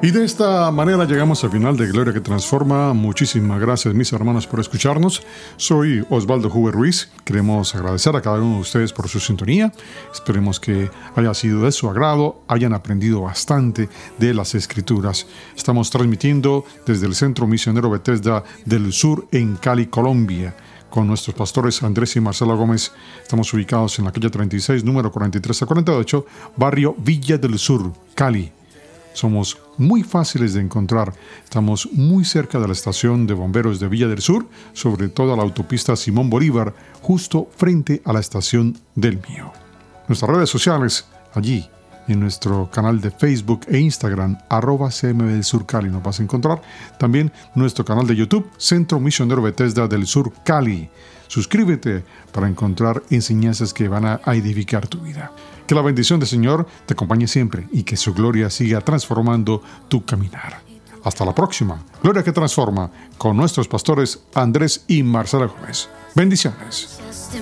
Y de esta manera llegamos al final de Gloria que Transforma. Muchísimas gracias, mis hermanos, por escucharnos. Soy Osvaldo Huber Ruiz. Queremos agradecer a cada uno de ustedes por su sintonía. Esperemos que haya sido de su agrado, hayan aprendido bastante de las Escrituras. Estamos transmitiendo desde el Centro Misionero Bethesda del Sur en Cali, Colombia, con nuestros pastores Andrés y Marcela Gómez. Estamos ubicados en la calle 36, número 43 a 48, barrio Villa del Sur, Cali. Somos muy fáciles de encontrar. Estamos muy cerca de la estación de bomberos de Villa del Sur, sobre todo a la autopista Simón Bolívar, justo frente a la estación del Mío. Nuestras redes sociales, allí en nuestro canal de Facebook e Instagram, @CMB del Sur Cali, nos vas a encontrar. También nuestro canal de YouTube, Centro Misionero Bethesda del Sur Cali. Suscríbete para encontrar enseñanzas que van a edificar tu vida. Que la bendición del Señor te acompañe siempre y que su gloria siga transformando tu caminar. Hasta la próxima. Gloria que Transforma, con nuestros pastores Andrés y Marcela Gómez. Bendiciones.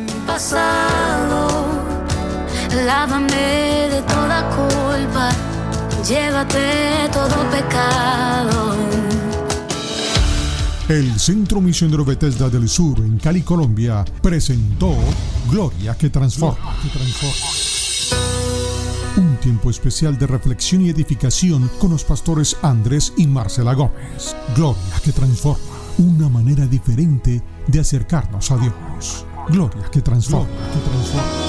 Lávame de toda culpa, llévate todo pecado. El Centro Misionero Bethesda del Sur en Cali, Colombia, presentó Gloria que Transforma. Un tiempo especial de reflexión y edificación con los pastores Andrés y Marcela Gómez. Gloria que Transforma, una manera diferente de acercarnos a Dios. Gloria que Transforma.